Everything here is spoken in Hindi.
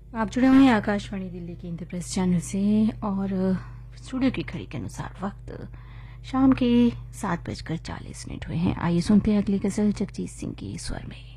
आप जुड़े हुए हैं आकाशवाणी दिल्ली के इंद्रप्रस्थ चैनल से और स्टूडियो की घड़ी के अनुसार वक्त शाम के 7:40 हुए हैं। आइए सुनते हैं अगली गजल जगजीत सिंह की स्वर में।